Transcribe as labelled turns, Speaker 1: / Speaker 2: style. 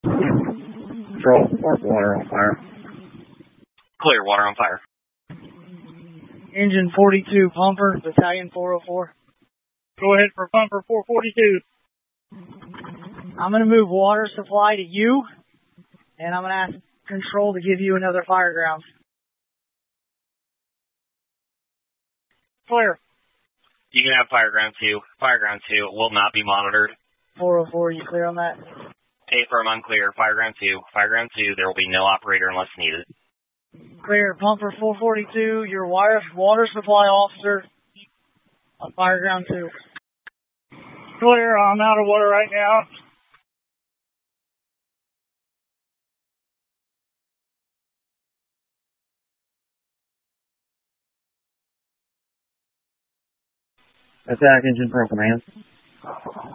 Speaker 1: Control, water on fire.
Speaker 2: Clear, water on fire.
Speaker 3: Engine 42, pumper, battalion 404.
Speaker 4: Go ahead for pumper 442.
Speaker 3: I'm going to move water supply to you, and I'm going to ask control to give you another fire ground.
Speaker 4: Clear.
Speaker 2: You can have fire ground 2. Fire ground 2 will not be monitored.
Speaker 3: 404, you clear on that?
Speaker 2: Affirm, unclear. Fire ground 2. Fire ground 2, there will be no operator unless needed.
Speaker 3: Clear, pumper 442, your water supply officer on fire ground 2.
Speaker 4: Clear, I'm out of water right now.
Speaker 1: Attack engine pro command.